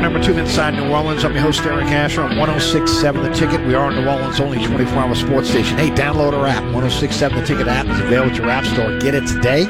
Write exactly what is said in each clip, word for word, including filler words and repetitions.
number two of Inside New Orleans. I'm your host, Eric Asher on one oh six point seven The Ticket. We are New Orleans' only twenty-four hour sports station. Hey, download our app. one oh six point seven The Ticket app is available at your app store. Get it today.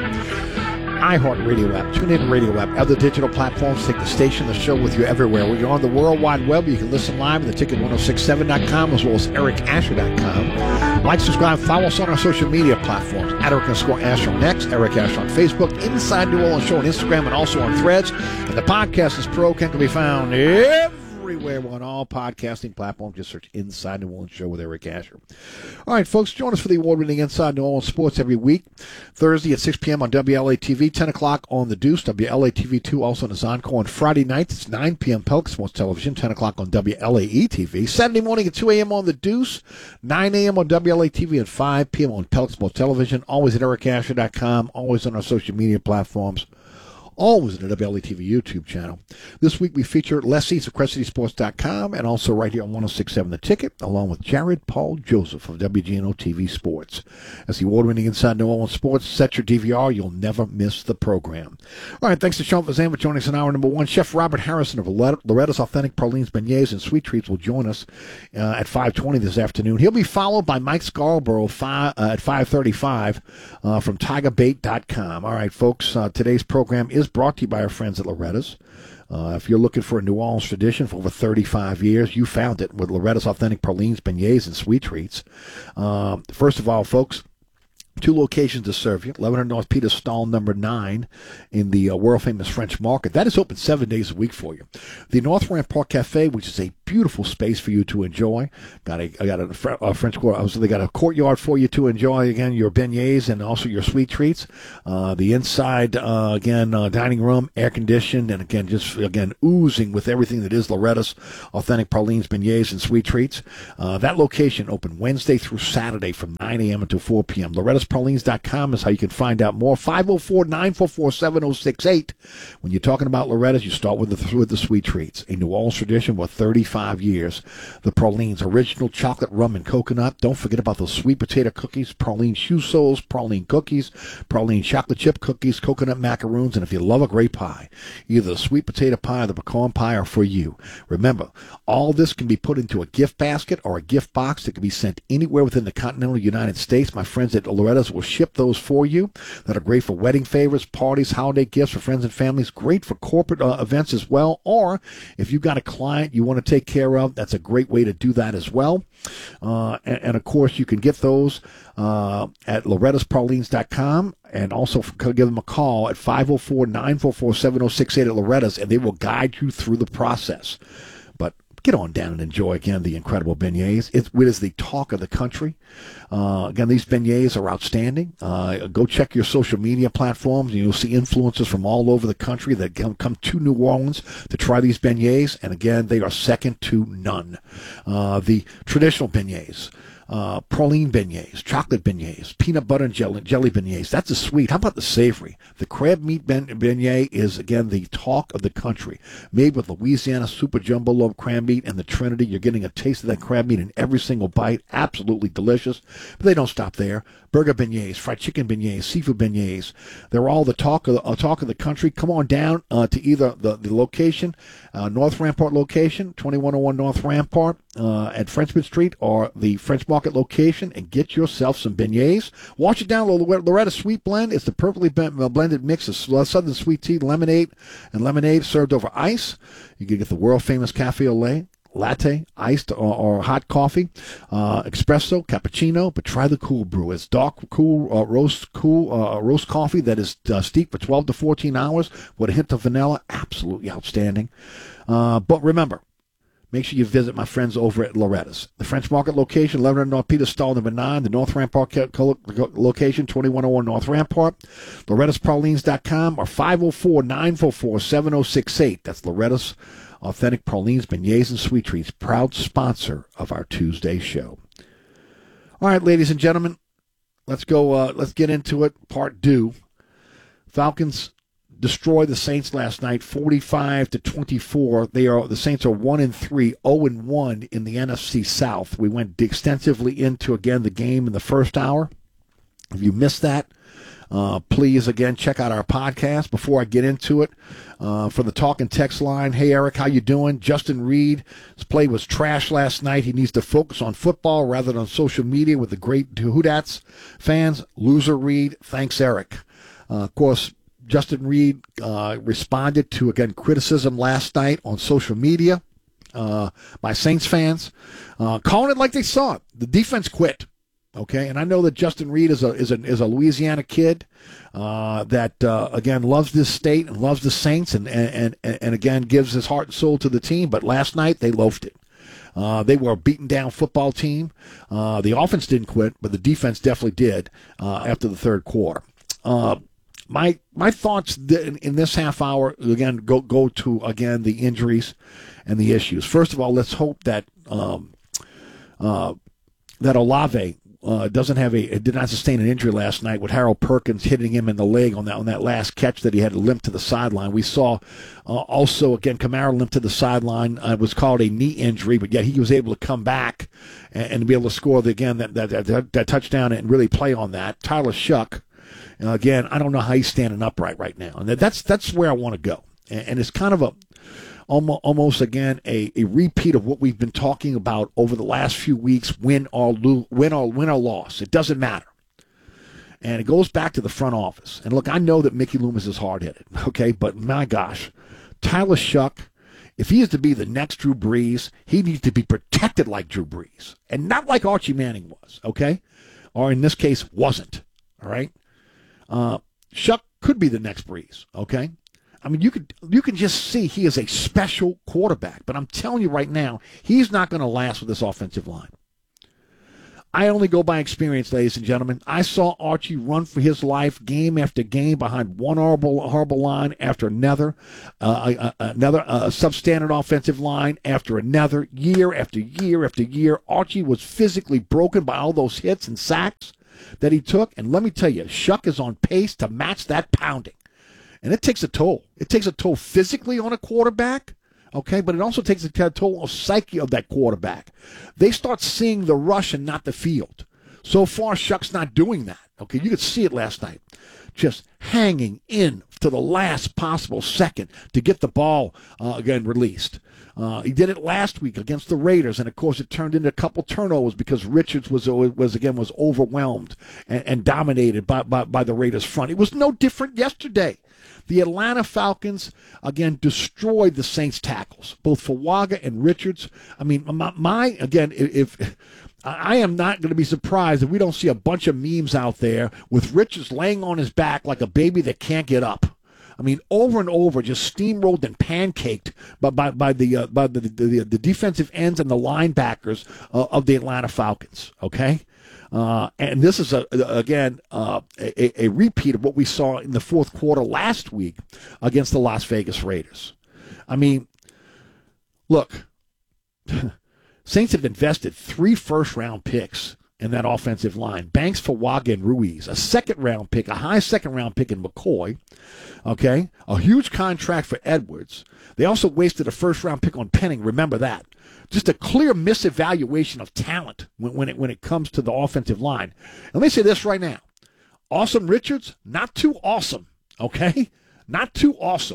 iHeartRadio app, TuneIn Radio app, other digital platforms. Take the station, the show with you everywhere. When you're on the World Wide Web, you can listen live at the ticket ten sixty-seven dot com as well as eric asher dot com. Like, subscribe, follow us on our social media platforms. At Eric underscore Asher on X, Eric Asher on Facebook, Inside New Orleans Show on Instagram, and also on Threads. And the podcast is pro can be found everywhere on all podcasting platforms. Just search Inside New Orleans Show with Eric Asher. All right, folks, join us for the award-winning Inside New Orleans Sports every week. Thursday at six p.m. on W L A T V, ten o'clock on The Deuce, W L A T V two, also on his encore. On Friday night, it's nine p.m. Pelican Sports Television, ten o'clock on W L A E T V. Saturday morning at two a.m. on The Deuce, nine a.m. on W L A T V, and five p.m. on Pelican Sports Television. Always at eric asher dot com, always on our social media platforms. Always in the W L A T V YouTube channel. This week we feature Les East of Crest City Sports dot com and also right here on one oh six point seven The Ticket, along with Jared Paul Joseph of W G N O T V Sports. As the award-winning Inside New Orleans Sports, set your D V R. You'll never miss the program. All right, thanks to Sean Fazan for joining us in hour number one. Chef Robert Harrison of Loretta's Authentic Pralines, Beignets, and Sweet Treats will join us uh, at five twenty this afternoon. He'll be followed by Mike Scarborough five, uh, at five thirty-five uh, from tiger bait dot com. All right, folks, uh, today's program is brought to you by our friends at Loretta's. Uh, if you're looking for a New Orleans tradition for over thirty-five years, you found it with Loretta's Authentic Pralines, Beignets, and Sweet Treats. Uh, first of all, folks, two locations to serve you. eleven hundred North Peter, stall number nine in the uh, world-famous French Market. That is open seven days a week for you. The North Rampart Cafe, which is a beautiful space for you to enjoy. Got a, I got a, a French court. They got a courtyard for you to enjoy, again, your beignets and also your sweet treats. Uh, the inside, uh, again, uh, dining room, air-conditioned, and, again, just, again, oozing with everything that is Loretta's Authentic Pralines, Beignets, and Sweet Treats. Uh, that location open Wednesday through Saturday from nine a.m. until four p.m. Loretta's Pralines dot com is how you can find out more. five oh four, nine four four, seven oh six eight. When you're talking about Loretta's, you start with the, with the Sweet Treats. A New Orleans tradition for thirty-five years. The Pralines, original chocolate, rum, and coconut. Don't forget about those sweet potato cookies, praline shoe soles, praline cookies, praline chocolate chip cookies, coconut macaroons, and if you love a great pie, either the sweet potato pie or the pecan pie are for you. Remember, all this can be put into a gift basket or a gift box that can be sent anywhere within the continental United States. My friends at Loretta's will ship those for you. That are great for wedding favors, parties, holiday gifts for friends and families. Great for corporate uh, events as well. Or if you've got a client you want to take care of, that's a great way to do that as well. Uh, and, and, of course, you can get those uh, at Loretta's Pralines dot com, and also give them a call at five oh four, nine four four, seven oh six eight at Loretta's, and they will guide you through the process. But get on down and enjoy, again, the incredible beignets. It, it is the talk of the country. Uh, again, these beignets are outstanding. Uh, go check your social media platforms, and you'll see influencers from all over the country that come, come to New Orleans to try these beignets. And again, they are second to none. Uh, the traditional beignets. Uh, praline beignets, chocolate beignets, peanut butter and jelly, jelly beignets. That's a sweet. How about the savory? The crab meat beignet is, again, the talk of the country. Made with Louisiana super jumbo loaf crab meat and the Trinity. You're getting a taste of that crab meat in every single bite. Absolutely delicious. But they don't stop there. Burger beignets, fried chicken beignets, seafood beignets. They're all the talk of the, uh, talk of the country. Come on down uh, to either the, the location, uh, North Rampart location, twenty-one oh one North Rampart uh, at Frenchman Street, or the French Market location, and get yourself some beignets. Wash it down with Loretta Sweet Blend. It's the perfectly blended mix of southern sweet tea, lemonade, and lemonade served over ice. You can get the world-famous cafe au lait, latte, iced or, or hot coffee, uh, espresso, cappuccino, but try the cool brew. It's dark, cool, uh, roast, cool, uh, roast coffee that is uh, steeped for twelve to fourteen hours with a hint of vanilla. Absolutely outstanding. Uh, but remember, make sure you visit my friends over at Loretta's. The French Market location, eleven hundred North Peter, stall number nine. The North Rampart location, twenty-one oh one North Rampart. Loretta's Pralines dot com or five oh four, nine four four, seven oh six eight. That's Loretta's Authentic Pralines, Beignets, and Sweet Treats, proud sponsor of our Tuesday show. All right, ladies and gentlemen, let's go. Uh, let's get into it. Part two. Falcons destroyed the Saints last night, forty-five to twenty-four. They are the Saints are one and three, zero and one in the N F C South. We went extensively into again the game in the first hour. If you missed that, Uh, please, again, check out our podcast. Before I get into it, uh, from the talk and text line, hey, Eric, how you doing? Justin Reed, his play was trash last night. He needs to focus on football rather than on social media with the great Hoodats fans. Loser Reed, thanks, Eric. Uh, of course, Justin Reed uh, responded to, again, criticism last night on social media uh, by Saints fans, uh, calling it like they saw it. The defense quit. Okay, and I know that Justin Reed is a is a is a Louisiana kid uh, that uh, again loves this state and loves the Saints and and, and and again gives his heart and soul to the team. But last night they loafed it. Uh, they were a beaten down football team. Uh, the offense didn't quit, but the defense definitely did uh, after the third quarter. Uh, my my thoughts in, in this half hour again go go to again the injuries and the issues. First of all, let's hope that um, uh, that Olave. Uh, doesn't have a did not sustain an injury last night with Harold Perkins hitting him in the leg on that on that last catch that he had to limp to the sideline. We saw uh, also again Kamara limp to the sideline. Uh, it was called a knee injury, but yet he was able to come back and, and be able to score the, again that that, that that touchdown and really play on that. Tyler Shuck, uh, again, I don't know how he's standing upright right now, and that's that's where I want to go. And, and it's kind of a Almost, almost again a, a repeat of what we've been talking about over the last few weeks. Win or lose, win or win or loss, it doesn't matter. And it goes back to the front office. And look, I know that Mickey Loomis is hard-headed, okay, but my gosh, Tyler Shuck, if he is to be the next Drew Brees, he needs to be protected like Drew Brees, and not like Archie Manning was, okay, or in this case wasn't. All right, uh, Shuck could be the next Brees, okay. I mean, you could you can just see he is a special quarterback. But I'm telling you right now, he's not going to last with this offensive line. I only go by experience, ladies and gentlemen. I saw Archie run for his life game after game behind one horrible, horrible line after another, uh, uh, another uh, substandard offensive line after another, year after year after year. Archie was physically broken by all those hits and sacks that he took. And let me tell you, Shuck is on pace to match that pounding. And it takes a toll. It takes a toll physically on a quarterback, okay, but it also takes a toll on the psyche of that quarterback. They start seeing the rush and not the field. So far, Shuck's not doing that, okay? You could see it last night. Just hanging in to the last possible second to get the ball, uh, again, released. Uh, he did it last week against the Raiders, and of course it turned into a couple turnovers because Richards was was again was overwhelmed and, and dominated by, by by the Raiders front. It was no different yesterday. The Atlanta Falcons, again, destroyed the Saints tackles, both Fawaga and Richards. I mean, my, my again, if, if I am not going to be surprised if we don't see a bunch of memes out there with Richards laying on his back like a baby that can't get up. I mean, over and over, just steamrolled and pancaked by by, by the uh, by the, the the defensive ends and the linebackers uh, of the Atlanta Falcons. Okay. Uh, and this is, a, again, uh, a, a repeat of what we saw in the fourth quarter last week against the Las Vegas Raiders. I mean, look, Saints have invested three first-round picks in that offensive line. Banks, Fawaga, and Ruiz. A second-round pick, a high second-round pick in McCoy. Okay? A huge contract for Edwards. They also wasted a first-round pick on Penning. Remember that. Just a clear misevaluation of talent when, when it when it comes to the offensive line. And let me say this right now. Awesome Richards, not too awesome, okay? Not too awesome.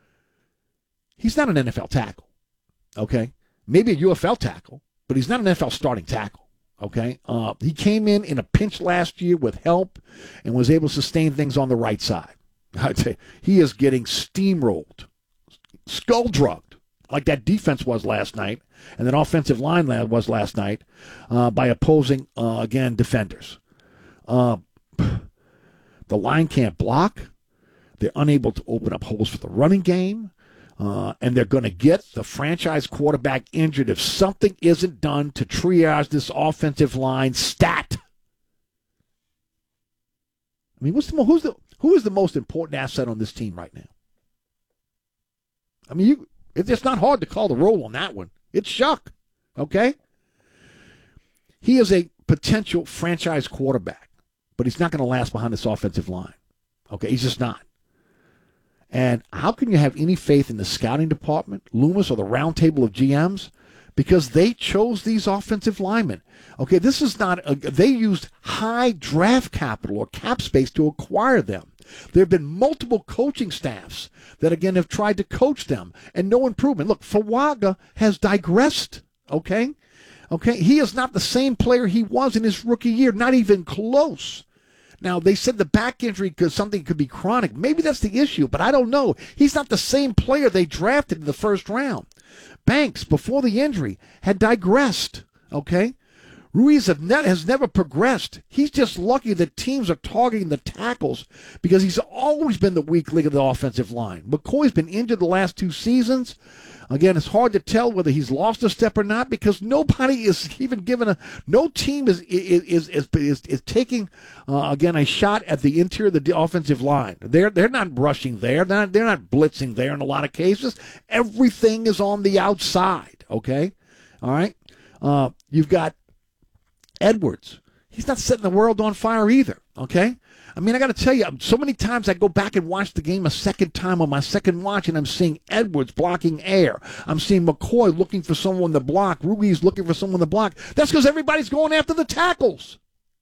He's not an N F L tackle, okay? Maybe a U F L tackle, but he's not an N F L starting tackle, okay? Uh, he came in in a pinch last year with help and was able to sustain things on the right side. I'd say he is getting steamrolled, skull-drugged, like that defense was last night, and that offensive line was last night, uh, by opposing, uh, again, defenders. Uh, the line can't block. They're unable to open up holes for the running game. Uh, and they're going to get the franchise quarterback injured if something isn't done to triage this offensive line stat. I mean, what's the, who's the, who is the most important asset on this team right now? I mean, you, it's not hard to call the roll on that one. It's Shuck, okay? He is a potential franchise quarterback, but he's not going to last behind this offensive line, okay? He's just not. And how can you have any faith in the scouting department, Loomis, or the round table of G Ms because they chose these offensive linemen. Okay, this is not, a, they used high draft capital or cap space to acquire them. There have been multiple coaching staffs that, again, have tried to coach them, and no improvement. Look, Fuaga has digressed, okay? Okay, he is not the same player he was in his rookie year, not even close. Now, they said the back injury could something could be chronic. Maybe that's the issue, but I don't know. He's not the same player they drafted in the first round. Banks, before the injury, had digressed, okay? Ruiz have ne- has never progressed. He's just lucky that teams are targeting the tackles because he's always been the weak link of the offensive line. McCoy's been injured the last two seasons. Again, it's hard to tell whether he's lost a step or not because nobody is even given a no team is is is is, is taking uh, again a shot at the interior of the offensive line. They're they're not rushing there. They're not, they're not blitzing there in a lot of cases. Everything is on the outside. Okay, all right. Uh, you've got Edwards. He's not setting the world on fire either. Okay. I mean, I got to tell you, so many times I go back and watch the game a second time on my second watch, and I'm seeing Edwards blocking air. I'm seeing McCoy looking for someone to block. Ruiz looking for someone to block. That's because everybody's going after the tackles.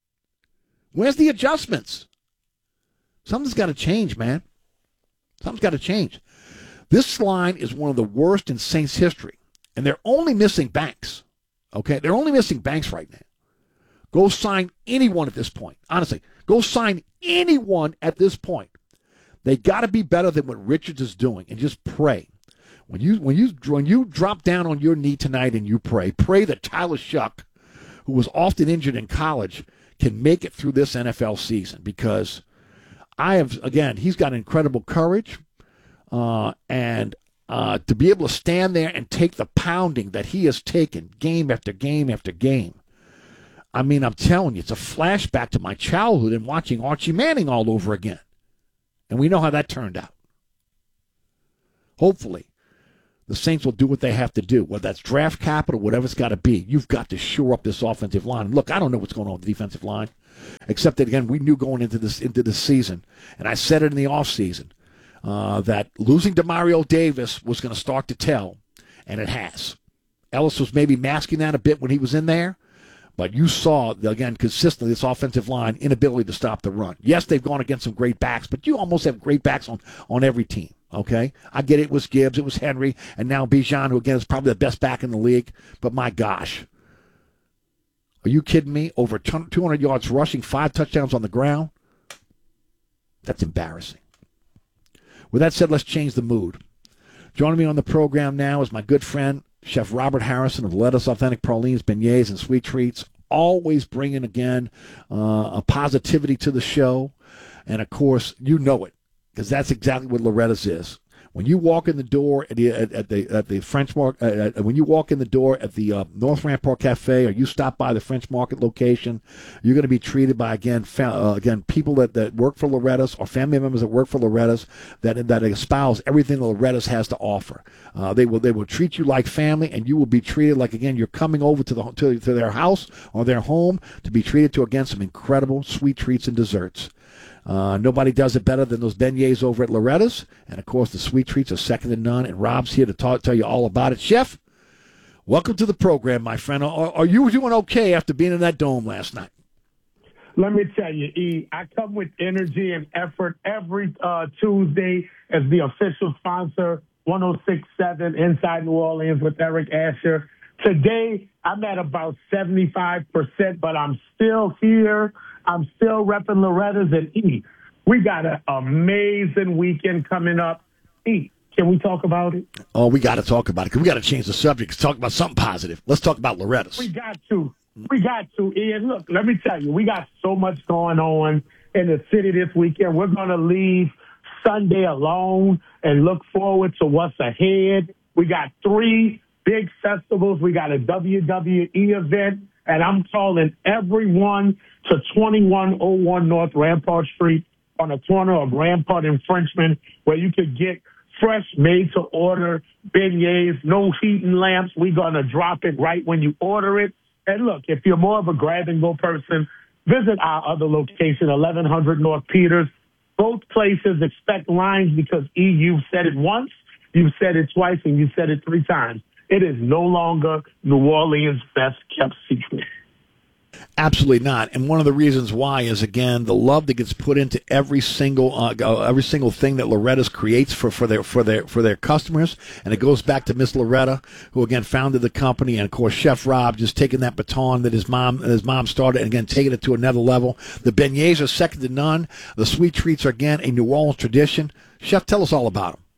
Where's the adjustments? Something's got to change, man. Something's got to change. This line is one of the worst in Saints history, and they're only missing Banks. Okay? They're only missing Banks right now. Go sign anyone at this point. Honestly, go sign anyone at this point. They got to be better than what Richards is doing, and just pray. When you when you when you drop down on your knee tonight and you pray, pray that Tyler Shuck, who was often injured in college, can make it through this N F L season. Because I have again, he's got incredible courage, uh, and uh, to be able to stand there and take the pounding that he has taken game after game after game. I mean, I'm telling you, it's a flashback to my childhood and watching Archie Manning all over again. And we know how that turned out. Hopefully, the Saints will do what they have to do, whether that's draft capital, whatever it's got to be. You've got to shore up this offensive line. Look, I don't know what's going on with the defensive line, except that, again, we knew going into this into this season, and I said it in the offseason, uh, that losing Demario Davis was going to start to tell, and it has. Ellis was maybe masking that a bit when he was in there. But you saw, again, consistently this offensive line inability to stop the run. Yes, they've gone against some great backs, but you almost have great backs on, on every team, okay? I get it. It was Gibbs, it was Henry, and now Bijan, who, again, is probably the best back in the league. But, my gosh, are you kidding me? Over two hundred yards rushing, five touchdowns on the ground? That's embarrassing. With that said, let's change the mood. Joining me on the program now is my good friend, Chef Robert Harrison of Lettuce Authentic Pralines, Beignets, and Sweet Treats, always bringing, again, uh, a positivity to the show. And, of course, you know it, because that's exactly what Loretta's is. When you walk in the door at the at, at the at the French Market, uh, when you walk in the door at the uh, North Rampart Cafe, or you stop by the French Market location, you're going to be treated by again fa- uh, again people that, that work for Loretta's or family members that work for Loretta's that that espouse everything Loretta's has to offer. Uh, they will they will treat you like family, and you will be treated like again you're coming over to the to, to their house or their home to be treated to again some incredible sweet treats and desserts. Uh, nobody does it better than those beignets over at Loretta's. And, of course, the sweet treats are second to none. And Rob's here to talk, tell you all about it. Chef, welcome to the program, my friend. Are, are you doing okay after being in that dome last night? Let me tell you, E, I come with energy and effort every uh, Tuesday as the official sponsor, one oh six point seven Inside New Orleans with Eric Asher. Today, I'm at about seventy-five percent, but I'm still here. I'm still repping Loretta's. And E, we got an amazing weekend coming up. E, can we talk about it? Oh, we got to talk about it because we got to change the subject. Talk about something positive. Let's talk about Loretta's. We got to. We got to. E, and look, let me tell you, we got so much going on in the city this weekend. We're going to leave Sunday alone and look forward to what's ahead. We got three big festivals. We got a W W E event. And I'm calling everyone to twenty-one oh one North Rampart Street on the corner of Rampart and Frenchman, where you could get fresh, made-to-order beignets, no heating lamps. We're going to drop it right when you order it. And look, if you're more of a grab-and-go person, visit our other location, eleven hundred North Peters. Both places expect lines because, E, you've said it once, you've said it twice, and you said it three times. It is no longer New Orleans' best kept secret. Absolutely not. And one of the reasons why is, again, the love that gets put into every single uh, every single thing that Loretta's creates for, for their for their for their customers. And it goes back to Miss Loretta, who again founded the company, and of course Chef Rob just taking that baton that his mom his mom started, and again taking it to another level. The beignets are second to none. The sweet treats are again a New Orleans tradition. Chef, tell us all about them.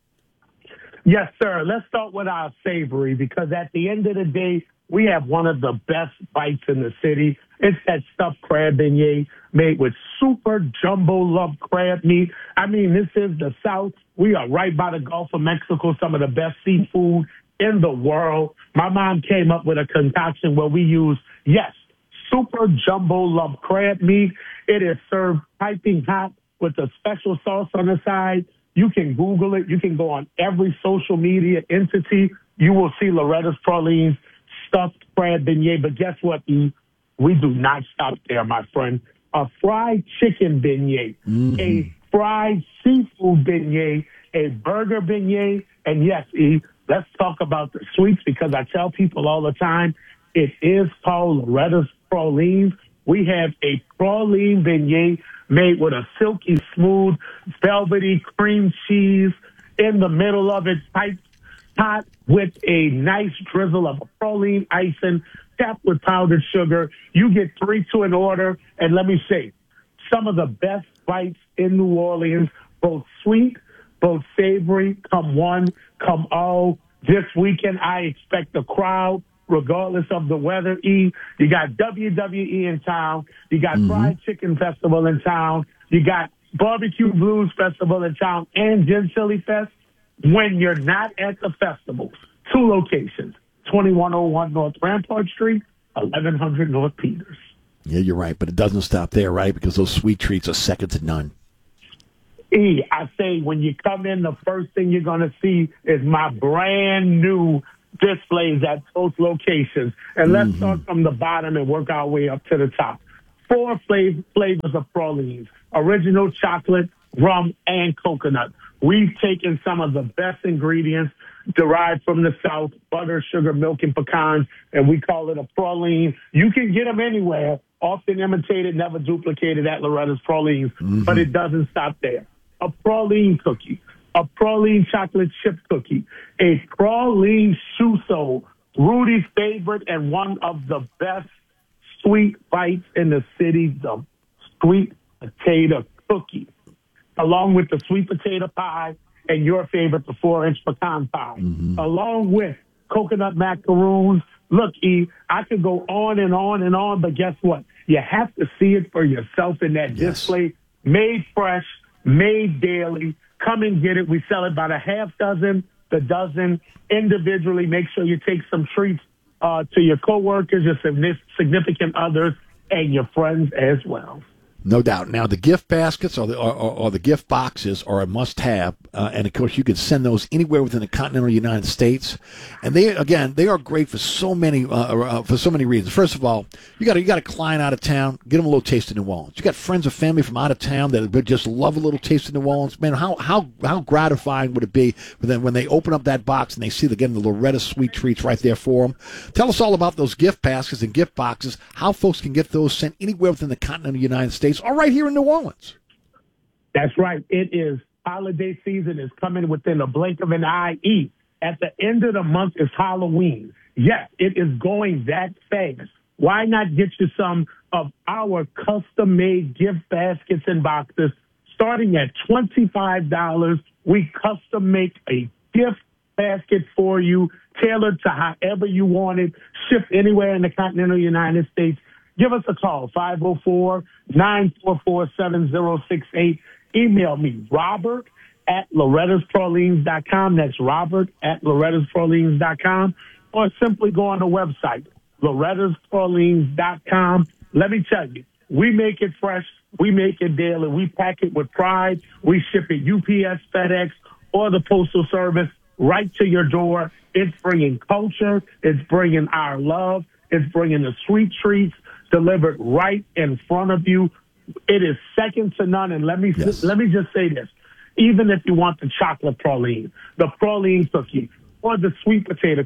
Yes, sir. Let's start with our savory, because at the end of the day, we have one of the best bites in the city. It's that stuffed crab beignet made with super jumbo lump crab meat. I mean, this is the South. We are right by the Gulf of Mexico, some of the best seafood in the world. My mom came up with a concoction where we use, yes, super jumbo lump crab meat. It is served piping hot with a special sauce on the side. You can Google it. You can go on every social media entity. You will see Loretta's Pralines stuffed crab beignet. But guess what, E? We do not stop there, my friend. A fried chicken beignet, mm-hmm. a fried seafood beignet, a burger beignet, and yes, E, let's talk about the sweets, because I tell people all the time, it is called Loretta's Pralines. We have a praline beignet made with a silky smooth, velvety cream cheese in the middle of it, piped hot with a nice drizzle of a praline icing, tapped with powdered sugar. You get three to an order. And let me say, some of the best bites in New Orleans, both sweet, both savory, come one, come all. This weekend, I expect a crowd, regardless of the weather. E, you got W W E in town. You got mm-hmm. Fried Chicken Festival in town. You got Barbecue Blues Festival in town and Gin Chili Fest. When you're not at the festivals, two locations, twenty-one oh one North Rampart Street, eleven hundred North Peters. Yeah, you're right, but it doesn't stop there, right? Because those sweet treats are second to none. E, I say when you come in, the first thing you're going to see is my brand new displays at both locations. And let's mm-hmm. start from the bottom and work our way up to the top. Four flav- flavors of pralines: original chocolate, rum, and coconut. We've taken some of the best ingredients derived from the South, butter, sugar, milk, and pecans, and we call it a praline. You can get them anywhere, often imitated, never duplicated at Loretta's Pralines, mm-hmm. but it doesn't stop there. A praline cookie, a praline chocolate chip cookie, a praline shoe sole, Rudy's favorite and one of the best sweet bites in the city, the sweet potato cookie, along with the sweet potato pie and your favorite, the four-inch pecan pie, mm-hmm. along with coconut macaroons. Look, E, I could go on and on and on, but guess what? You have to see it for yourself in that yes. display. Made fresh, made daily. Come and get it. We sell it by the half dozen, the dozen, individually. Make sure you take some treats uh, to your coworkers, your significant others, and your friends as well. No doubt. Now, the gift baskets or the, or, or the gift boxes are a must-have, uh, and, of course, you can send those anywhere within the continental United States. And they, again, they are great for so many uh, uh, for so many reasons. First of all, you got you got a client out of town, get them a little taste of New Orleans. You got friends or family from out of town that just love a little taste of New Orleans. Man, how how how gratifying would it be for them when they open up that box and they see again the Loretta sweet treats right there for them? Tell us all about those gift baskets and gift boxes. How folks can get those sent anywhere within the continental United States. All right, here in New Orleans. That's right. It is holiday season is coming within a blink of an eye. E, at the end of the month is Halloween. Yes, it is going that fast. Why not get you some of our custom-made gift baskets and boxes starting at twenty-five dollars? We custom make a gift basket for you, tailored to however you want it, shipped anywhere in the continental United States. Give us a call, five oh four, nine four four, seven oh six eight. Email me, Robert at Loretta's Pralines dot com. That's Robert at Loretta's Pralines dot com. Or simply go on the website, Loretta's Pralines dot com. Let me tell you, we make it fresh. We make it daily. We pack it with pride. We ship it U P S, FedEx, or the Postal Service right to your door. It's bringing culture. It's bringing our love. It's bringing the sweet treats delivered right in front of you. It is second to none. And let me yes. let me just say this. Even if you want the chocolate praline, the praline cookie, or the sweet potato cookie,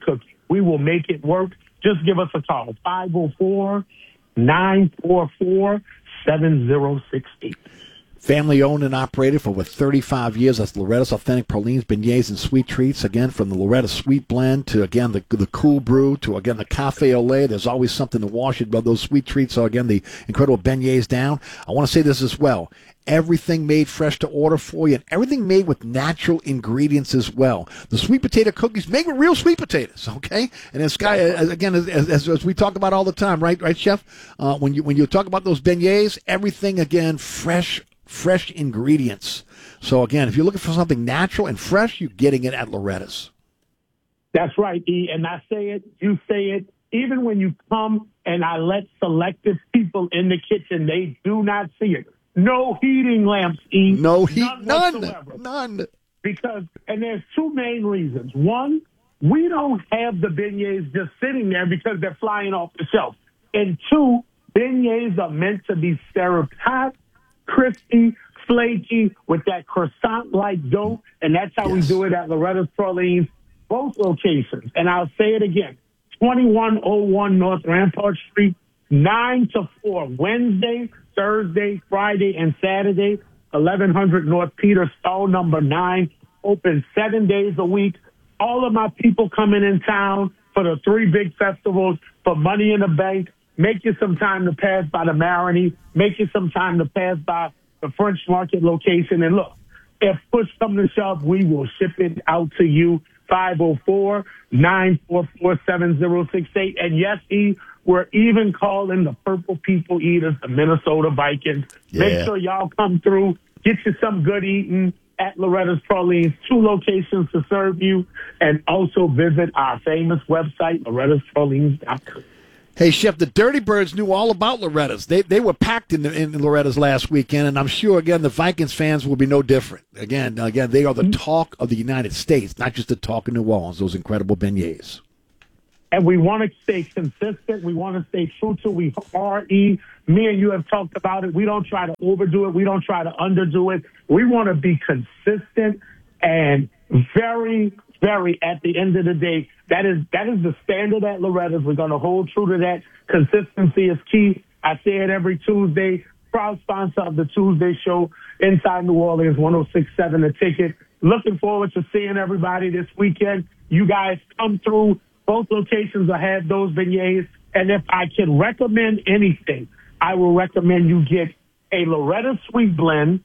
We will make it work. Just give us a call, five oh four, nine four four, seven oh six eight. Family owned and operated for over thirty-five years. That's Loretta's Authentic Pralines, Beignets, and Sweet Treats. Again, from the Loretta Sweet Blend to, again, the the Cool Brew to, again, the Cafe au Lait. There's always something to wash it about those sweet treats. So, again, the incredible beignets down. I want to say this as well. Everything made fresh to order for you, and everything made with natural ingredients as well. The sweet potato cookies made with real sweet potatoes, okay? And as Sky, again, as, as, as we talk about all the time, right, right, Chef? Uh, when you when you talk about those beignets, everything again fresh. Fresh ingredients. So, again, if you're looking for something natural and fresh, you're getting it at Loretta's. That's right, E. And I say it, you say it. Even when you come and I let selective people in the kitchen, they do not see it. No heating lamps, E. No heat, none. None. None. Because, and there's two main reasons. One, we don't have the beignets just sitting there because they're flying off the shelf. And two, beignets are meant to be served hot, crispy, flaky, with that croissant-like dough, and that's how yes. we do it at Loretta's Pralines, both locations. And I'll say it again, twenty-one oh one North Rampart Street, nine to four, Wednesday, Thursday, Friday, and Saturday, eleven hundred North Peter, stall number nine, open seven days a week. All of my people coming in town for the three big festivals, for Money in the Bank. Make you some time to pass by the Marigny. Make you some time to pass by the French Market location. And look, if push comes to shove, we will ship it out to you, five oh four, nine four four, seven oh six eight. And yes, E, we're even calling the Purple People Eaters, the Minnesota Vikings. Yeah. Make sure y'all come through, get you some good eating at Loretta's Pralines, two locations to serve you, and also visit our famous website, lorettas pralines dot com. Hey, Chef, the Dirty Birds knew all about Loretta's. They they were packed in, the, in Loretta's last weekend, and I'm sure, again, the Vikings fans will be no different. Again, again, they are the talk of the United States, not just the talk of New Orleans, those incredible beignets. And we want to stay consistent. We want to stay true to we are E. Me and you have talked about it. We don't try to overdo it. We don't try to underdo it. We want to be consistent and very, very, at the end of the day, that is that is the standard at Loretta's. We're going to hold true to that. Consistency is key. I say it every Tuesday. Proud sponsor of the Tuesday show inside New Orleans, one oh six point seven The Ticket. Looking forward to seeing everybody this weekend. You guys come through. Both locations will have those beignets. And if I can recommend anything, I will recommend you get a Loretta Sweet Blend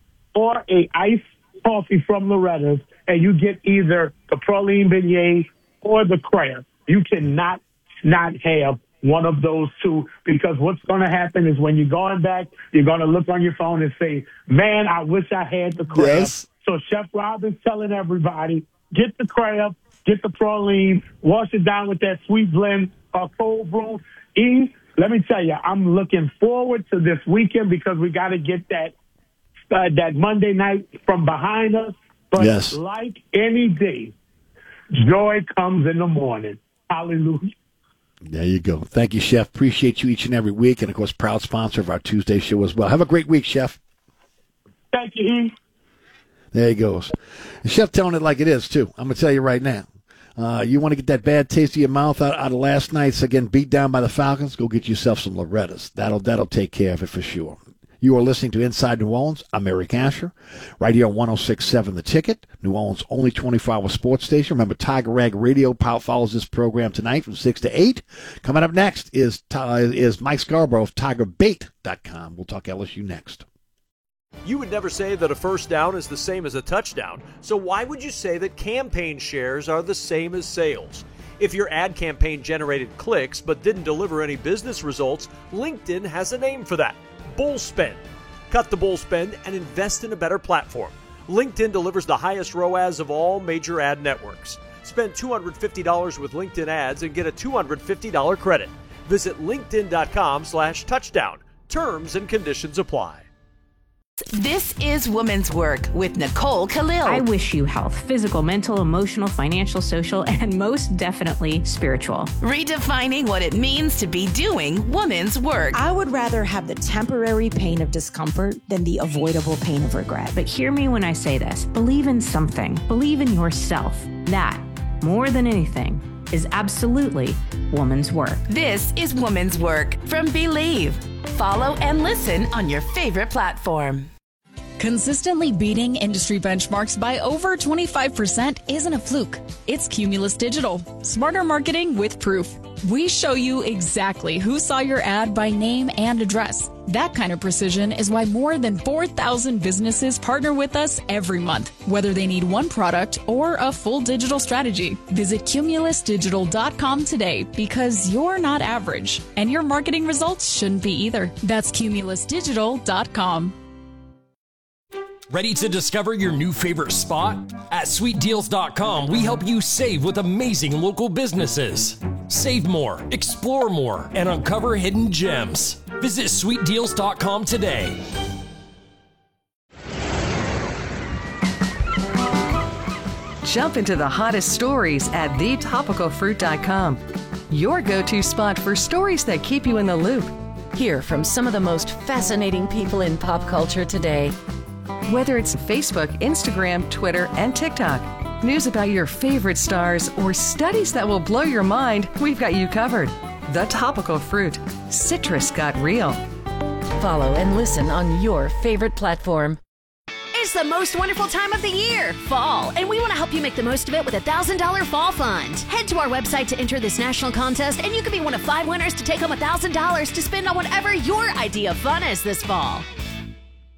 or a iced coffee from Loretta's, and you get either the praline beignet or the crab. You cannot not have one of those two, because what's going to happen is when you're going back, you're going to look on your phone and say, man, I wish I had the crab. Yes. So Chef Rob is telling everybody, get the crab, get the praline, wash it down with that sweet blend or cold brew. E, let me tell you, I'm looking forward to this weekend because we got to get that uh, that Monday night from behind us. But yes. Like any day, joy comes in the morning. Hallelujah. There you go. Thank you, Chef. Appreciate you each and every week. And, of course, proud sponsor of our Tuesday show as well. Have a great week, Chef. Thank you, E. There he goes. And Chef telling it like it is, too. I'm going to tell you right now. Uh, you want to get that bad taste of your mouth out, out of last night's, again, beat down by the Falcons? Go get yourself some Loretta's. That'll, that'll take care of it for sure. You are listening to Inside New Orleans. I'm Eric Asher, right here on one oh six point seven The Ticket, New Orleans' only twenty-four hour sports station. Remember, Tiger Rag Radio follows this program tonight from six to eight. Coming up next is is Mike Scarborough of Tiger Bait dot com. We'll talk L S U next. You would never say that a first down is the same as a touchdown, so why would you say that campaign shares are the same as sales? If your ad campaign generated clicks but didn't deliver any business results, LinkedIn has a name for that. Bull spend. Cut the bull spend and invest in a better platform. LinkedIn delivers the highest R O A S of all major ad networks. Spend two hundred fifty dollars with LinkedIn ads and get a two hundred fifty dollars credit. Visit linkedin.com slash touchdown. Terms and conditions apply. This is Women's Work with Nicole Khalil. I wish you health, physical, mental, emotional, financial, social, and most definitely spiritual. Redefining what it means to be doing women's work. I would rather have the temporary pain of discomfort than the avoidable pain of regret. But hear me when I say this. Believe in something. Believe in yourself. That, more than anything, is absolutely woman's work. This is Woman's Work from Believe. Follow and listen on your favorite platform. Consistently beating industry benchmarks by over twenty-five percent isn't a fluke. It's Cumulus Digital. Smarter marketing with proof. We show you exactly who saw your ad by name and address. That kind of precision is why more than four thousand businesses partner with us every month, whether they need one product or a full digital strategy. Visit cumulus digital dot com today because you're not average, and your marketing results shouldn't be either. That's cumulus digital dot com. Ready to discover your new favorite spot? At sweet deals dot com, we help you save with amazing local businesses. Save more, explore more, and uncover hidden gems. Visit sweet deals dot com today. Jump into the hottest stories at the topical fruit dot com. Your go-to spot for stories that keep you in the loop. Hear from some of the most fascinating people in pop culture today. Whether it's Facebook, Instagram, Twitter, and TikTok, news about your favorite stars, or studies that will blow your mind, we've got you covered. The Topical Fruit. Citrus got real. Follow and listen on your favorite platform. It's the most wonderful time of the year, fall, and we want to help you make the most of it with a one thousand dollars Fall Fund. Head to our website to enter this national contest, and you could be one of five winners to take home one thousand dollars to spend on whatever your idea of fun is this fall.